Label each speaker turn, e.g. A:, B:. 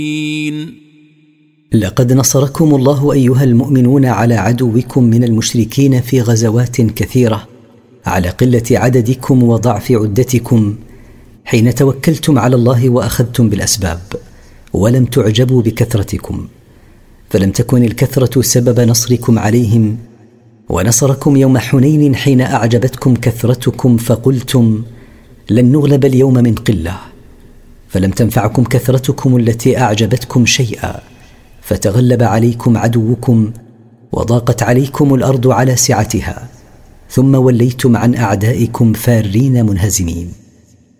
A: لقد نصركم الله أيها المؤمنون على عدوكم من المشركين في غزوات كثيرة، على قلة عددكم وضعف عدتكم، حين توكلتم على الله وأخذتم بالأسباب، ولم تعجبوا بكثرتكم، فلم تكن الكثرة سبب نصركم عليهم. ونصركم يوم حنين حين أعجبتكم كثرتكم فقلتم لن نغلب اليوم من قلة، فلم تنفعكم كثرتكم التي أعجبتكم شيئا، فتغلب عليكم عدوكم وضاقت عليكم الأرض على سعتها، ثم وليتم عن أعدائكم فارين منهزمين.